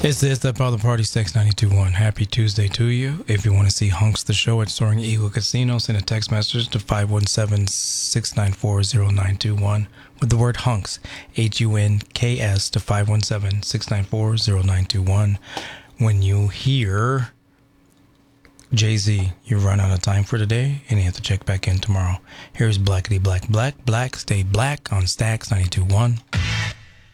It's the Step Out of the Party, Sex 92.1. Happy Tuesday to you. If you want to see Hunks the Show at Soaring Eagle Casino, send a text message to 517-694-0921 with the word Hunks, Hunks, to 517-694-0921. When you hear Jay-Z, you run out of time for today and you have to check back in tomorrow. Here's Blackity Black Black. Black, stay black on Stax 92.1.